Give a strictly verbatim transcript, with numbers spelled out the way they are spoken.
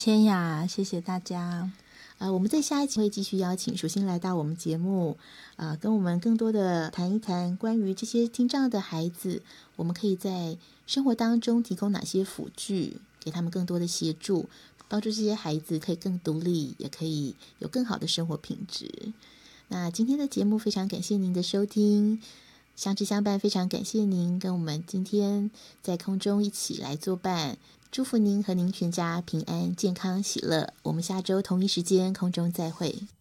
千雅，谢谢大家。 呃，我们在下一期会继续邀请淑馨来到我们节目，呃，跟我们更多的谈一谈关于这些听障的孩子，我们可以在生活当中提供哪些辅具，给他们更多的协助，帮助这些孩子可以更独立，也可以有更好的生活品质。那今天的节目非常感谢您的收听，相知相伴，非常感谢您跟我们今天在空中一起来作伴。祝福您和您全家平安、健康、喜乐。我们下周同一时间空中再会。